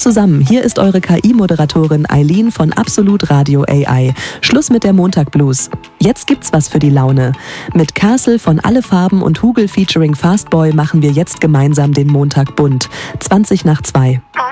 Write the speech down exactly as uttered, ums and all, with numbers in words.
zusammen, hier ist eure K I-Moderatorin Eileen von Absolut Radio A I. Schluss mit der Montag-Blues. Jetzt gibt's was für die Laune. Mit Castle von Alle Farben und Hugel featuring Fastboy machen wir jetzt gemeinsam den Montag bunt. zwanzig nach zwei.